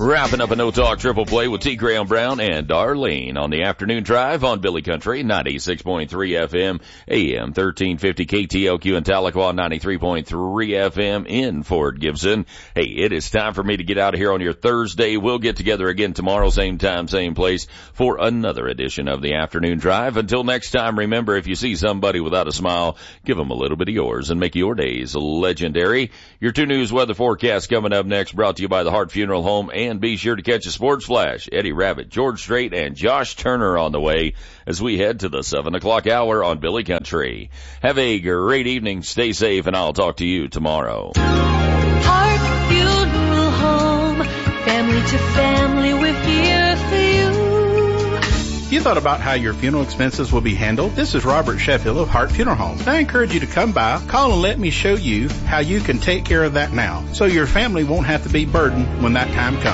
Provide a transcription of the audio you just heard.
Wrapping up a no-talk triple play with T. Graham Brown and Darlene on the afternoon drive on Billy Country, 96.3 FM, AM 1350 KTLQ in Tahlequah, 93.3 FM in Fort Gibson. Hey, it is time for me to get out of here on your Thursday. We'll get together again tomorrow, same time, same place, for another edition of the afternoon drive. Until next time, remember, if you see somebody without a smile, give them a little bit of yours and make your days legendary. Your 2 News weather forecast coming up next, brought to you by the Hart Funeral Home, and be sure to catch a sports flash. Eddie Rabbit, George Strait, and Josh Turner on the way as we head to the 7 o'clock hour on Billy Country. Have a great evening, stay safe, and I'll talk to you tomorrow. Hart Funeral Home, family to family, we're here for you. You thought about how your funeral expenses will be handled? This is Robert Sheffield of Hart Funeral Home. I encourage you to come by, call and let me show you how you can take care of that now, so your family won't have to be burdened when that time comes.